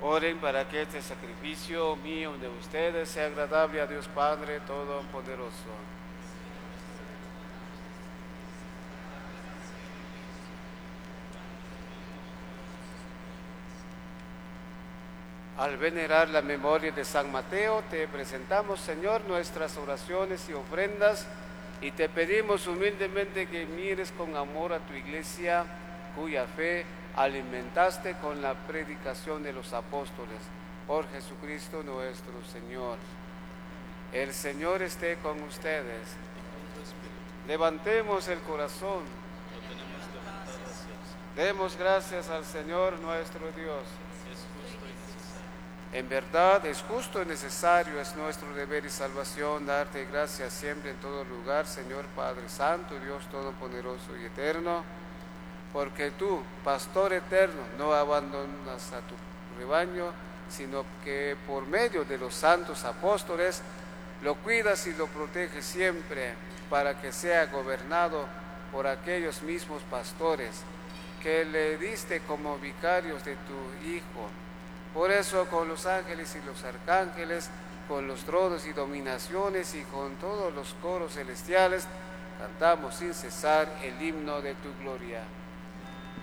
Oren para que este sacrificio mío de ustedes sea agradable a Dios Padre Todopoderoso. Al venerar la memoria de San Mateo, te presentamos, Señor, nuestras oraciones y ofrendas, y te pedimos humildemente que mires con amor a tu iglesia, cuya fe alimentaste con la predicación de los apóstoles. Por Jesucristo nuestro Señor. El Señor esté con ustedes. Levantemos el corazón. Demos gracias al Señor nuestro Dios. En verdad es justo y necesario, es nuestro deber y salvación darte gracias siempre en todo lugar, Señor Padre Santo, Dios Todopoderoso y Eterno, porque tú, Pastor eterno, no abandonas a tu rebaño, sino que por medio de los santos apóstoles lo cuidas y lo proteges siempre, para que sea gobernado por aquellos mismos pastores que le diste como vicarios de tu Hijo. Por eso con los ángeles y los arcángeles, con los tronos y dominaciones y con todos los coros celestiales, cantamos sin cesar el himno de tu gloria.